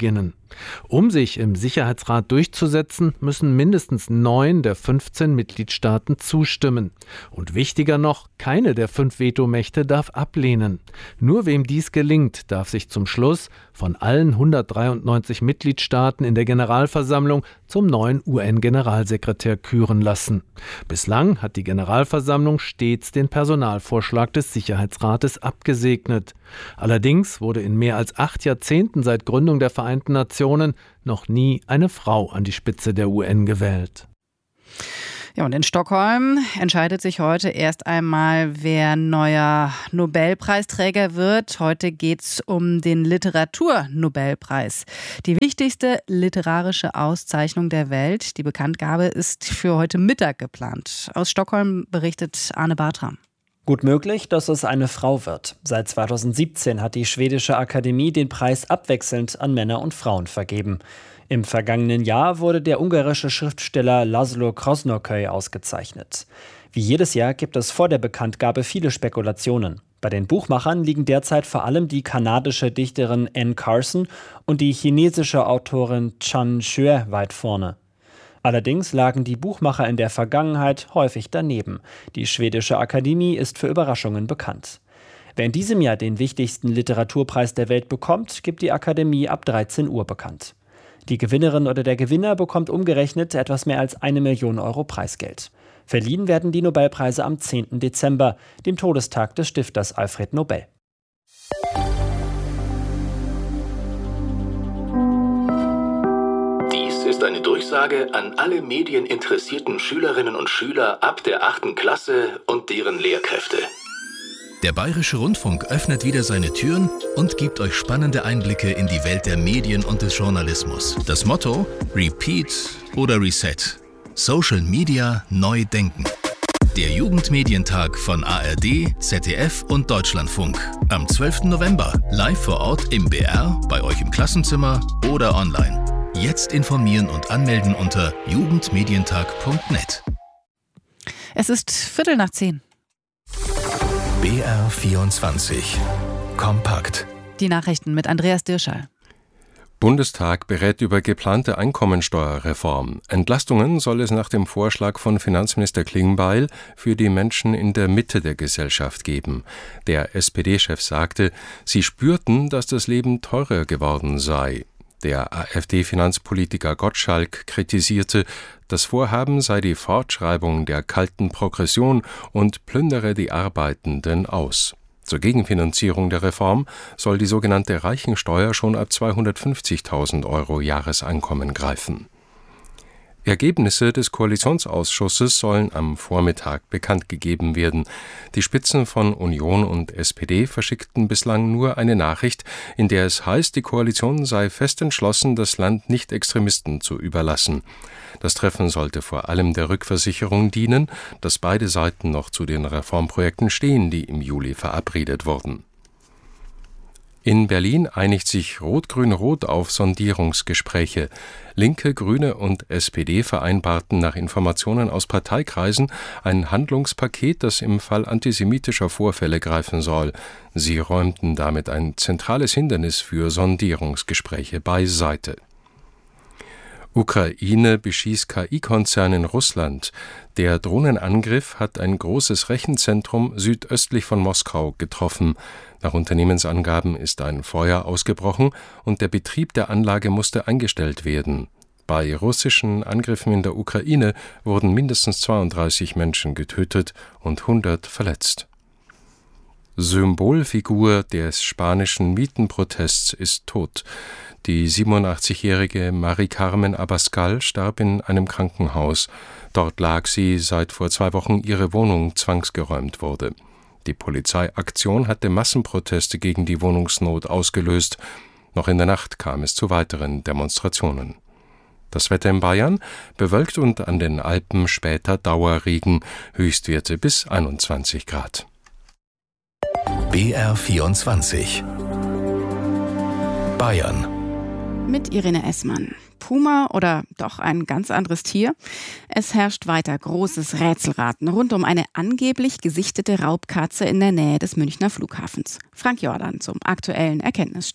Speaker 20: Um sich im Sicherheitsrat durchzusetzen, müssen mindestens 9 der 15 Mitgliedstaaten zustimmen. Und wichtiger noch, keine der 5 Vetomächte darf ablehnen. Nur wem dies gelingt, darf sich zum Schluss von allen 193 Mitgliedstaaten in der Generalversammlung zum neuen UN-Generalsekretär küren lassen. Bislang hat die Generalversammlung stets den Personalvorschlag des Sicherheitsrates abgesegnet. Allerdings wurde in mehr als 8 Jahrzehnten seit Gründung der Vereinten Nationen noch nie eine Frau an die Spitze der UN gewählt.
Speaker 6: Ja, und in Stockholm entscheidet sich heute erst einmal, wer neuer Nobelpreisträger wird. Heute geht's um den Literaturnobelpreis. Die wichtigste literarische Auszeichnung der Welt. Die Bekanntgabe ist für heute Mittag geplant. Aus Stockholm berichtet Arne Bartram.
Speaker 21: Gut möglich, dass es eine Frau wird. Seit 2017 hat die schwedische Akademie den Preis abwechselnd an Männer und Frauen vergeben. Im vergangenen Jahr wurde der ungarische Schriftsteller Laszlo Krasznahorkai ausgezeichnet. Wie jedes Jahr gibt es vor der Bekanntgabe viele Spekulationen. Bei den Buchmachern liegen derzeit vor allem die kanadische Dichterin Anne Carson und die chinesische Autorin Chan Xue weit vorne. Allerdings lagen die Buchmacher in der Vergangenheit häufig daneben. Die schwedische Akademie ist für Überraschungen bekannt. Wer in diesem Jahr den wichtigsten Literaturpreis der Welt bekommt, gibt die Akademie ab 13 Uhr bekannt. Die Gewinnerin oder der Gewinner bekommt umgerechnet etwas mehr als 1 Million Euro Preisgeld. Verliehen werden die Nobelpreise am 10. Dezember, dem Todestag des Stifters Alfred Nobel.
Speaker 7: Dies ist eine Durchsage an alle medieninteressierten Schülerinnen und Schüler ab der 8. Klasse und deren Lehrkräfte. Der Bayerische Rundfunk öffnet wieder seine Türen und gibt euch spannende Einblicke in die Welt der Medien und des Journalismus. Das Motto: Repeat oder Reset. Social Media neu denken. Der Jugendmedientag von ARD, ZDF und Deutschlandfunk. Am 12. November live vor Ort im BR, bei euch im Klassenzimmer oder online. Jetzt informieren und anmelden unter jugendmedientag.net.
Speaker 6: Es ist 9:15.
Speaker 7: BR24 Kompakt.
Speaker 6: Die Nachrichten mit Andreas Dirschall.
Speaker 22: Bundestag berät über geplante Einkommensteuerreform. Entlastungen soll es nach dem Vorschlag von Finanzminister Klingbeil für die Menschen in der Mitte der Gesellschaft geben. Der SPD-Chef sagte, sie spürten, dass das Leben teurer geworden sei. Der AfD-Finanzpolitiker Gottschalk kritisierte, das Vorhaben sei die Fortschreibung der kalten Progression und plündere die Arbeitenden aus. Zur Gegenfinanzierung der Reform soll die sogenannte Reichensteuer schon ab 250.000 Euro Jahreseinkommen greifen. Ergebnisse des Koalitionsausschusses sollen am Vormittag bekannt gegeben werden. Die Spitzen von Union und SPD verschickten bislang nur eine Nachricht, in der es heißt, die Koalition sei fest entschlossen, das Land nicht Extremisten zu überlassen. Das Treffen sollte vor allem der Rückversicherung dienen, dass beide Seiten noch zu den Reformprojekten stehen, die im Juli verabredet wurden. In Berlin einigt sich Rot-Grün-Rot auf Sondierungsgespräche. Linke, Grüne und SPD vereinbarten nach Informationen aus Parteikreisen ein Handlungspaket, das im Fall antisemitischer Vorfälle greifen soll. Sie räumten damit ein zentrales Hindernis für Sondierungsgespräche beiseite. Ukraine beschießt KI-Konzern in Russland. Der Drohnenangriff hat ein großes Rechenzentrum südöstlich von Moskau getroffen. Nach Unternehmensangaben ist ein Feuer ausgebrochen und der Betrieb der Anlage musste eingestellt werden. Bei russischen Angriffen in der Ukraine wurden mindestens 32 Menschen getötet und 100 verletzt. Symbolfigur des spanischen Mietenprotests ist tot. Die 87-jährige Mari Carmen Abascal starb in einem Krankenhaus. Dort lag sie, seit vor 2 Wochen ihre Wohnung zwangsgeräumt wurde. Die Polizeiaktion hatte Massenproteste gegen die Wohnungsnot ausgelöst. Noch in der Nacht kam es zu weiteren Demonstrationen. Das Wetter in Bayern: bewölkt und an den Alpen später Dauerregen, Höchstwerte bis 21 Grad.
Speaker 7: BR24 Bayern.
Speaker 6: Mit Irene Essmann. Puma oder doch ein ganz anderes Tier? Es herrscht weiter großes Rätselraten rund um eine angeblich gesichtete Raubkatze in der Nähe des Münchner Flughafens. Frank Jordan zum aktuellen Erkenntnisstand.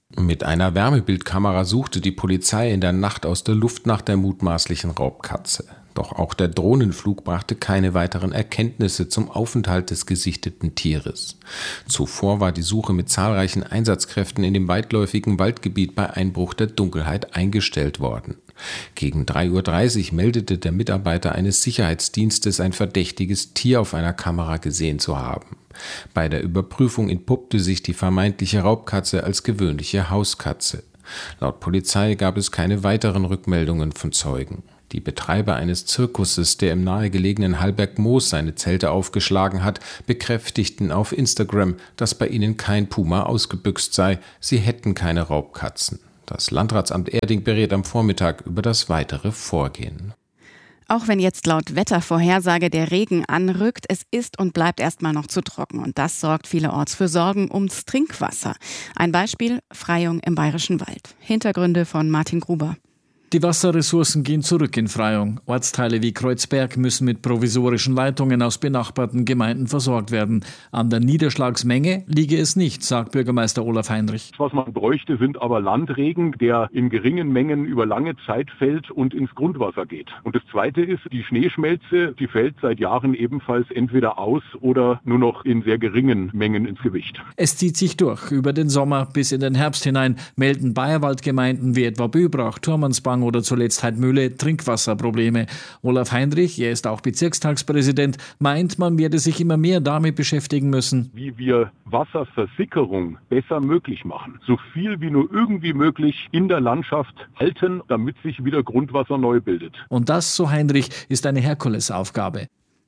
Speaker 3: Mit einer Wärmebildkamera suchte die Polizei in der Nacht aus der Luft nach der mutmaßlichen Raubkatze. Doch auch der Drohnenflug brachte keine weiteren Erkenntnisse zum Aufenthalt des gesichteten Tieres. Zuvor war die Suche mit zahlreichen Einsatzkräften in dem weitläufigen Waldgebiet bei Einbruch der Dunkelheit eingestellt worden. Gegen 3:30 Uhr meldete der Mitarbeiter eines Sicherheitsdienstes ein verdächtiges Tier auf einer Kamera gesehen zu haben. Bei der Überprüfung entpuppte sich die vermeintliche Raubkatze als gewöhnliche Hauskatze. Laut Polizei gab es keine weiteren Rückmeldungen von Zeugen. Die Betreiber eines Zirkuses, der im nahegelegenen Hallbergmoos seine Zelte aufgeschlagen hat, bekräftigten auf Instagram, dass bei ihnen kein Puma ausgebüxt sei, sie hätten keine Raubkatzen. Das Landratsamt Erding berät am Vormittag über das weitere Vorgehen.
Speaker 6: Auch wenn jetzt laut Wettervorhersage der Regen anrückt, es ist und bleibt erstmal noch zu trocken. Und das sorgt vielerorts für Sorgen ums Trinkwasser. Ein Beispiel: Freyung im Bayerischen Wald. Hintergründe von Martin Gruber.
Speaker 2: Die Wasserressourcen gehen zurück in Freyung. Ortsteile wie Kreuzberg müssen mit provisorischen Leitungen aus benachbarten Gemeinden versorgt werden. An der Niederschlagsmenge liege es nicht, sagt Bürgermeister Olaf Heinrich.
Speaker 4: Was man bräuchte, sind aber Landregen, der in geringen Mengen über lange Zeit fällt und ins Grundwasser geht. Und das Zweite ist, die Schneeschmelze, die fällt seit Jahren ebenfalls entweder aus oder nur noch in sehr geringen Mengen ins Gewicht.
Speaker 2: Es zieht sich durch. Über den Sommer bis in den Herbst hinein melden Bayerwaldgemeinden wie etwa Böbrach, Turmansbach oder zuletzt Heidmühle Trinkwasserprobleme. Olaf Heinrich, er ist auch Bezirkstagspräsident, meint, man werde sich immer mehr damit beschäftigen müssen,
Speaker 4: wie wir Wasserversickerung besser möglich machen. So viel wie nur irgendwie möglich in der Landschaft halten, damit sich wieder Grundwasser neu bildet.
Speaker 2: Und das, so Heinrich, ist eine Herkulesaufgabe.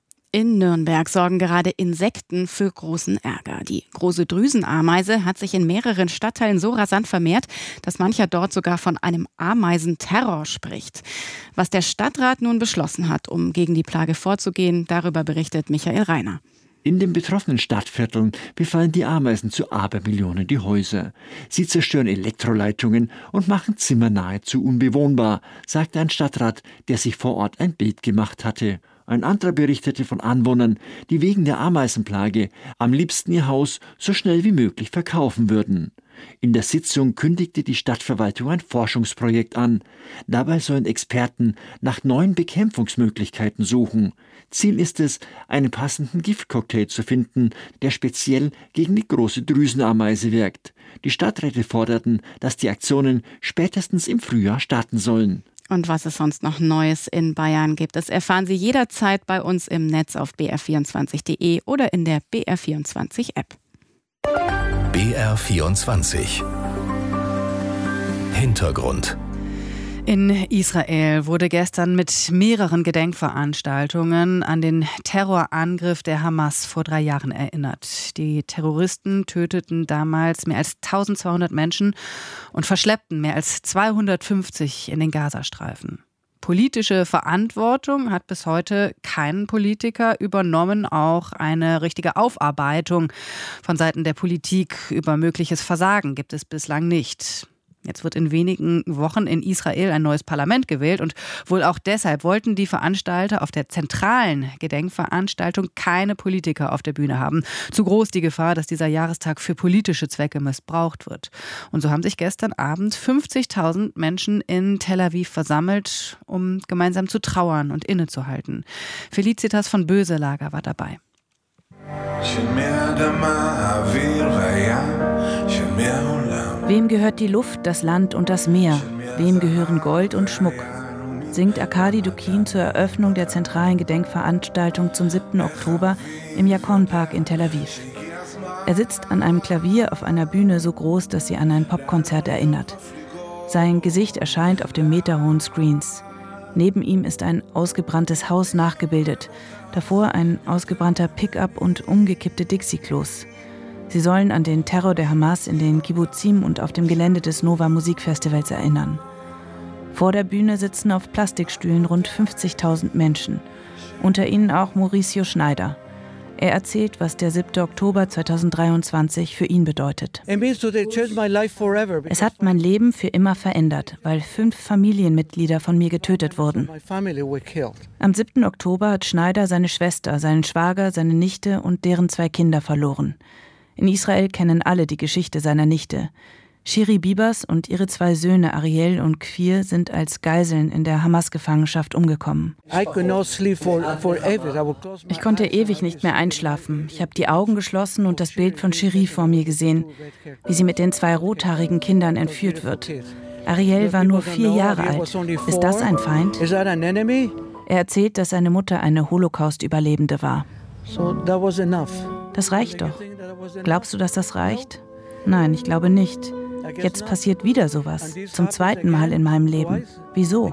Speaker 6: In Nürnberg sorgen gerade Insekten für großen Ärger. Die große Drüsenameise hat sich in mehreren Stadtteilen so rasant vermehrt, dass mancher dort sogar von einem Ameisenterror spricht. Was der Stadtrat nun beschlossen hat, um gegen die Plage vorzugehen, darüber berichtet Michael Reiner.
Speaker 23: In den betroffenen Stadtvierteln befallen die Ameisen zu Abermillionen die Häuser. Sie zerstören Elektroleitungen und machen Zimmer nahezu unbewohnbar, sagt ein Stadtrat, der sich vor Ort ein Bild gemacht hatte. Ein anderer berichtete von Anwohnern, die wegen der Ameisenplage am liebsten ihr Haus so schnell wie möglich verkaufen würden. In der Sitzung kündigte die Stadtverwaltung ein Forschungsprojekt an. Dabei sollen Experten nach neuen Bekämpfungsmöglichkeiten suchen. Ziel ist es, einen passenden Giftcocktail zu finden, der speziell gegen die große Drüsenameise wirkt. Die Stadträte forderten, dass die Aktionen spätestens im Frühjahr starten sollen.
Speaker 6: Und was es sonst noch Neues in Bayern gibt, das erfahren Sie jederzeit bei uns im Netz auf br24.de oder in der BR24-App.
Speaker 7: BR24 Hintergrund.
Speaker 6: In Israel wurde gestern mit mehreren Gedenkveranstaltungen an den Terrorangriff der Hamas vor 3 Jahren erinnert. Die Terroristen töteten damals mehr als 1200 Menschen und verschleppten mehr als 250 in den Gazastreifen. Politische Verantwortung hat bis heute kein Politiker übernommen. Auch eine richtige Aufarbeitung von Seiten der Politik über mögliches Versagen gibt es bislang nicht. Jetzt wird in wenigen Wochen in Israel ein neues Parlament gewählt und wohl auch deshalb wollten die Veranstalter auf der zentralen Gedenkveranstaltung keine Politiker auf der Bühne haben. Zu groß die Gefahr, dass dieser Jahrestag für politische Zwecke missbraucht wird. Und so haben sich gestern Abend 50.000 Menschen in Tel Aviv versammelt, um gemeinsam zu trauern und innezuhalten. Felicitas von Böselager war dabei.
Speaker 24: Wem gehört die Luft, das Land und das Meer? Wem gehören Gold und Schmuck? Singt Arkadi Dukin zur Eröffnung der zentralen Gedenkveranstaltung zum 7. Oktober im Yakon-Park in Tel Aviv. Er sitzt an einem Klavier auf einer Bühne so groß, dass sie an ein Popkonzert erinnert. Sein Gesicht erscheint auf den meterhohen Screens. Neben ihm ist ein ausgebranntes Haus nachgebildet, davor ein ausgebrannter Pickup und umgekippte Dixie-Klos. Sie sollen an den Terror der Hamas in den Kibbuzim und auf dem Gelände des Nova Musikfestivals erinnern. Vor der Bühne sitzen auf Plastikstühlen rund 50.000 Menschen, unter ihnen auch Mauricio Schneider. Er erzählt, was der 7. Oktober 2023 für ihn bedeutet. Es hat mein Leben für immer verändert, weil 5 Familienmitglieder von mir getötet wurden. Am 7. Oktober hat Schneider seine Schwester, seinen Schwager, seine Nichte und deren 2 Kinder verloren. In Israel kennen alle die Geschichte seiner Nichte. Shiri Bibas und ihre 2 Söhne Ariel und Kfir sind als Geiseln in der Hamas-Gefangenschaft umgekommen. Ich konnte ewig nicht mehr einschlafen. Ich habe die Augen geschlossen und das Bild von Shiri vor mir gesehen, wie sie mit den 2 rothaarigen Kindern entführt wird. Ariel war nur 4 Jahre alt. Ist das ein Feind? Er erzählt, dass seine Mutter eine Holocaust-Überlebende war. Das reicht doch. Glaubst du, dass das reicht? Nein, ich glaube nicht. Jetzt passiert wieder sowas. Zum 2. Mal in meinem Leben. Wieso?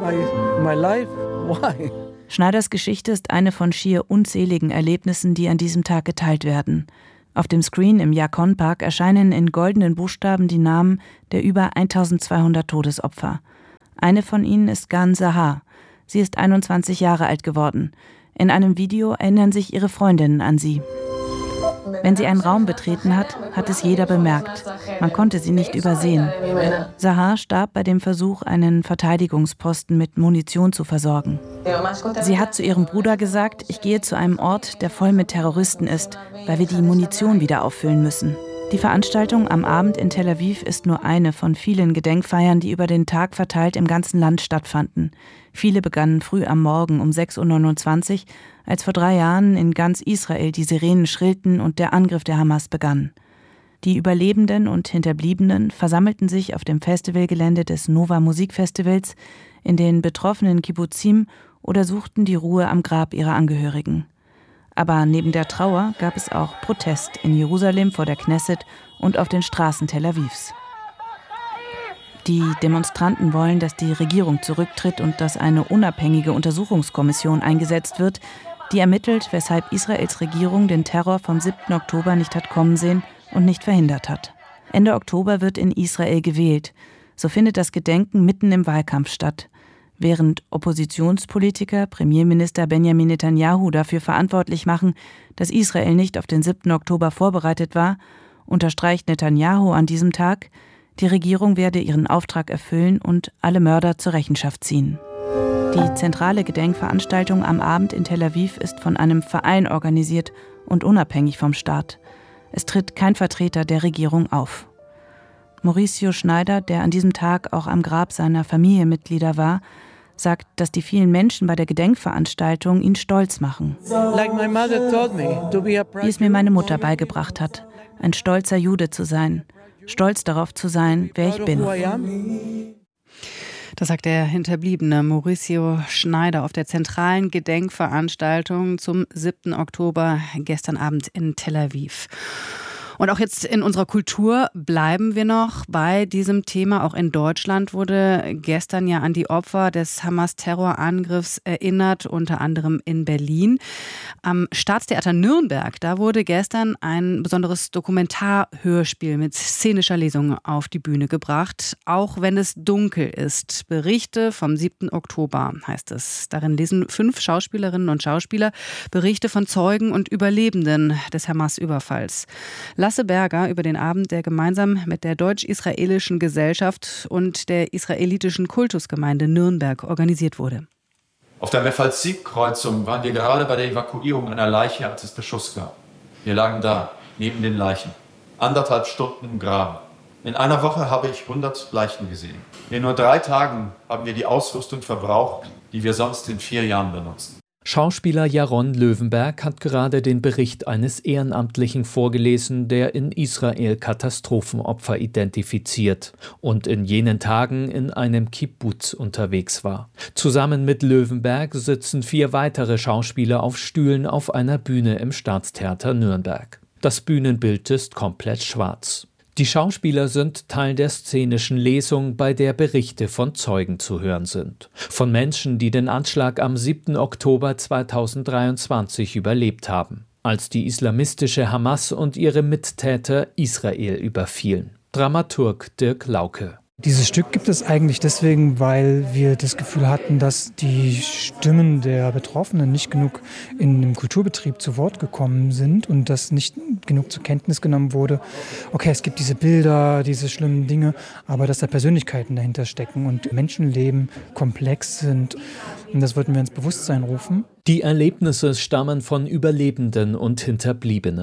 Speaker 24: Schneiders Geschichte ist eine von schier unzähligen Erlebnissen, die an diesem Tag geteilt werden. Auf dem Screen im Yakon Park erscheinen in goldenen Buchstaben die Namen der über 1200 Todesopfer. Eine von ihnen ist Gan Sahar. Sie ist 21 Jahre alt geworden. In einem Video erinnern sich ihre Freundinnen an sie. Wenn sie einen Raum betreten hat, hat es jeder bemerkt. Man konnte sie nicht übersehen. Sahar starb bei dem Versuch, einen Verteidigungsposten mit Munition zu versorgen. Sie hat zu ihrem Bruder gesagt, ich gehe zu einem Ort, der voll mit Terroristen ist, weil wir die Munition wieder auffüllen müssen. Die Veranstaltung am Abend in Tel Aviv ist nur eine von vielen Gedenkfeiern, die über den Tag verteilt im ganzen Land stattfanden. Viele begannen früh am Morgen um 6:29 Uhr, als vor 3 Jahren in ganz Israel die Sirenen schrillten und der Angriff der Hamas begann. Die Überlebenden und Hinterbliebenen versammelten sich auf dem Festivalgelände des Nova Musikfestivals, in den betroffenen Kibbuzim oder suchten die Ruhe am Grab ihrer Angehörigen. Aber neben der Trauer gab es auch Protest in Jerusalem vor der Knesset und auf den Straßen Tel Avivs. Die Demonstranten wollen, dass die Regierung zurücktritt und dass eine unabhängige Untersuchungskommission eingesetzt wird, die ermittelt, weshalb Israels Regierung den Terror vom 7. Oktober nicht hat kommen sehen und nicht verhindert hat. Ende Oktober wird in Israel gewählt. So findet das Gedenken mitten im Wahlkampf statt. Während Oppositionspolitiker Premierminister Benjamin Netanyahu dafür verantwortlich machen, dass Israel nicht auf den 7. Oktober vorbereitet war, unterstreicht Netanyahu an diesem Tag, die Regierung werde ihren Auftrag erfüllen und alle Mörder zur Rechenschaft ziehen. Die zentrale Gedenkveranstaltung am Abend in Tel Aviv ist von einem Verein organisiert und unabhängig vom Staat. Es tritt kein Vertreter der Regierung auf. Mauricio Schneider, der an diesem Tag auch am Grab seiner Familienmitglieder war, sagt, dass die vielen Menschen bei der Gedenkveranstaltung ihn stolz machen. Wie es mir meine Mutter beigebracht hat, ein stolzer Jude zu sein, stolz darauf zu sein, wer ich bin.
Speaker 6: Das sagt der Hinterbliebene Mauricio Schneider auf der zentralen Gedenkveranstaltung zum 7. Oktober gestern Abend in Tel Aviv. Und auch jetzt in unserer Kultur bleiben wir noch bei diesem Thema. Auch in Deutschland wurde gestern ja an die Opfer des Hamas-Terrorangriffs erinnert, unter anderem in Berlin. Am Staatstheater Nürnberg, da wurde gestern ein besonderes Dokumentarhörspiel mit szenischer Lesung auf die Bühne gebracht. Auch wenn es dunkel ist. Berichte vom 7. Oktober heißt es. Darin lesen 5 Schauspielerinnen und Schauspieler Berichte von Zeugen und Überlebenden des Hamas-Überfalls. Lasse Berger über den Abend, der gemeinsam mit der Deutsch-Israelischen Gesellschaft und der israelitischen Kultusgemeinde Nürnberg organisiert wurde.
Speaker 1: Auf der Mefalzig-Kreuzung waren wir gerade bei der Evakuierung einer Leiche, als es Beschuss gab. Wir lagen da, neben den Leichen. 1,5 Stunden im Graben. In einer Woche habe ich 100 Leichen gesehen. In nur 3 Tagen haben wir die Ausrüstung verbraucht, die wir sonst in 4 Jahren benutzen.
Speaker 2: Schauspieler Jaron Löwenberg hat gerade den Bericht eines Ehrenamtlichen vorgelesen, der in Israel Katastrophenopfer identifiziert und in jenen Tagen in einem Kibbuz unterwegs war. Zusammen mit Löwenberg sitzen 4 weitere Schauspieler auf Stühlen auf einer Bühne im Staatstheater Nürnberg. Das Bühnenbild ist komplett schwarz. Die Schauspieler sind Teil der szenischen Lesung, bei der Berichte von Zeugen zu hören sind. Von Menschen, die den Anschlag am 7. Oktober 2023 überlebt haben, als die islamistische Hamas und ihre Mittäter Israel überfielen. Dramaturg Dirk Lauke.
Speaker 5: Dieses Stück gibt es eigentlich deswegen, weil wir das Gefühl hatten, dass die Stimmen der Betroffenen nicht genug in dem Kulturbetrieb zu Wort gekommen sind und das nicht genug zur Kenntnis genommen wurde. Okay, es gibt diese Bilder, diese schlimmen Dinge, aber dass da Persönlichkeiten dahinter stecken und Menschenleben komplex sind. Und das wollten wir ins Bewusstsein rufen.
Speaker 2: Die Erlebnisse stammen von Überlebenden und Hinterbliebenen.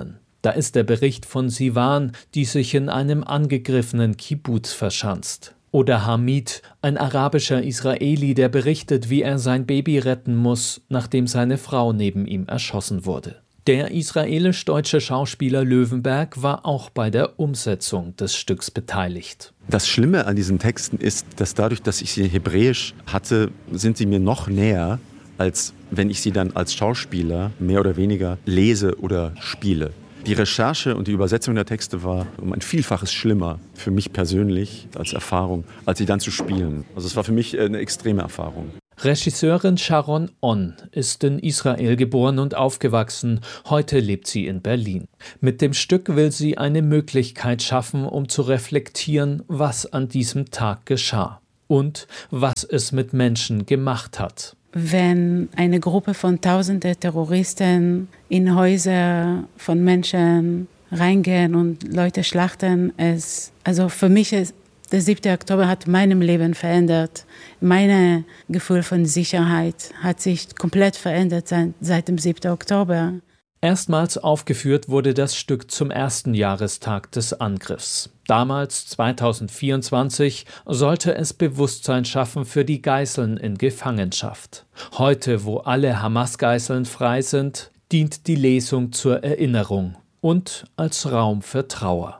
Speaker 8: Da ist der Bericht von Sivan, die sich in einem angegriffenen Kibbuz verschanzt. Oder Hamid, ein arabischer Israeli, der berichtet, wie er sein Baby retten muss, nachdem seine Frau neben ihm erschossen wurde. Der israelisch-deutsche Schauspieler Löwenberg war auch bei der Umsetzung des Stücks beteiligt.
Speaker 9: Das Schlimme an diesen Texten ist, dass dadurch, dass ich sie hebräisch hatte, sind sie mir noch näher, als wenn ich sie dann als Schauspieler mehr oder weniger lese oder spiele. Die Recherche und die Übersetzung der Texte war um ein Vielfaches schlimmer für mich persönlich als Erfahrung, als sie dann zu spielen. Also es war für mich eine extreme Erfahrung.
Speaker 8: Regisseurin Sharon On ist in Israel geboren und aufgewachsen. Heute lebt sie in Berlin. Mit dem Stück will sie eine Möglichkeit schaffen, um zu reflektieren, was an diesem Tag geschah und was es mit Menschen gemacht hat.
Speaker 24: Wenn eine Gruppe von tausenden Terroristen in Häuser von Menschen reingehen und Leute schlachten, also für mich ist der 7. Oktober hat mein Leben verändert. Mein Gefühl von Sicherheit hat sich komplett verändert seit dem 7. Oktober.
Speaker 8: Erstmals aufgeführt wurde das Stück zum ersten Jahrestag des Angriffs. Damals, 2024, sollte es Bewusstsein schaffen für die Geiseln in Gefangenschaft. Heute, wo alle Hamas-Geiseln frei sind, dient die Lesung zur Erinnerung und als Raum für Trauer.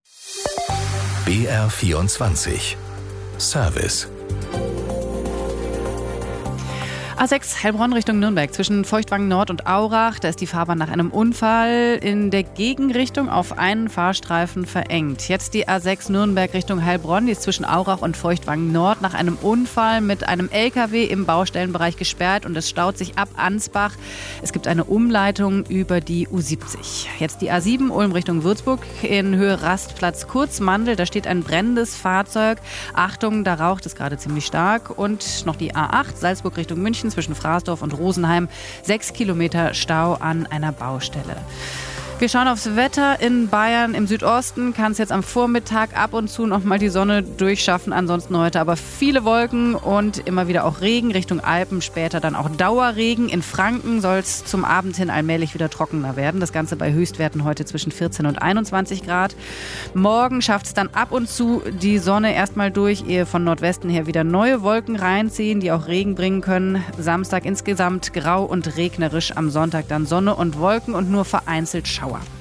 Speaker 7: BR24 Service.
Speaker 6: A6 Heilbronn Richtung Nürnberg zwischen Feuchtwangen Nord und Aurach. Da ist die Fahrbahn nach einem Unfall in der Gegenrichtung auf einen Fahrstreifen verengt. Jetzt die A6 Nürnberg Richtung Heilbronn. Die ist zwischen Aurach und Feuchtwangen Nord nach einem Unfall mit einem LKW im Baustellenbereich gesperrt und es staut sich ab Ansbach. Es gibt eine Umleitung über die U70. Jetzt die A7 Ulm Richtung Würzburg in Höhe Rastplatz Kurzmandel. Da steht ein brennendes Fahrzeug. Achtung, da raucht es gerade ziemlich stark. Und noch die A8 Salzburg Richtung München zwischen Fraßdorf und Rosenheim. 6 Kilometer Stau an einer Baustelle. Wir schauen aufs Wetter in Bayern. Im Südosten kann es jetzt am Vormittag ab und zu noch mal die Sonne durchschaffen. Ansonsten heute aber viele Wolken und immer wieder auch Regen Richtung Alpen. Später dann auch Dauerregen. In Franken soll es zum Abend hin allmählich wieder trockener werden. Das Ganze bei Höchstwerten heute zwischen 14 und 21 Grad. Morgen schafft es dann ab und zu die Sonne erstmal durch, ehe von Nordwesten her wieder neue Wolken reinziehen, die auch Regen bringen können. Samstag insgesamt grau und regnerisch. Am Sonntag dann Sonne und Wolken und nur vereinzelt Schauer.